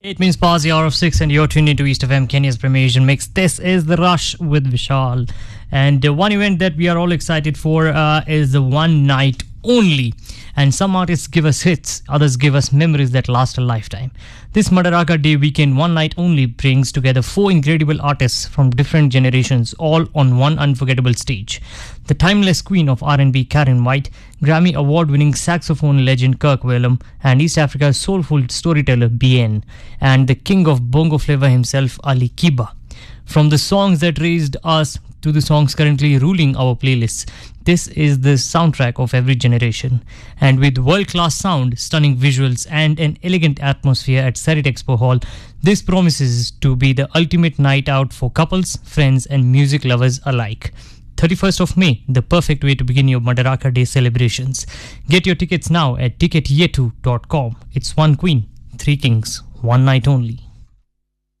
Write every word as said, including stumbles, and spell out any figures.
It means past the hour of six, and you're tuned into East F M, Kenya's premier Asian mix. This is The Rush with Vishal. And uh, one event that we are all excited for uh, is the one night only. And some artists give us hits, others give us memories that last a lifetime. This Madaraka Day weekend, one night only, brings together four incredible artists from different generations, all on one unforgettable stage. The timeless queen of R and B, Karen White, Grammy award-winning saxophone legend Kirk Whalum, and East Africa's soulful storyteller B N, and the king of bongo flavor himself, Ali Kiba. From the songs that raised us to the songs currently ruling our playlists, this is the soundtrack of every generation. And with world-class sound, stunning visuals, and an elegant atmosphere at Sarit Expo Hall, this promises to be the ultimate night out for couples, friends, and music lovers alike. thirty-first of May, the perfect way to begin your Madaraka Day celebrations. Get your tickets now at ticket yetu dot com. It's one queen, three kings, one night only.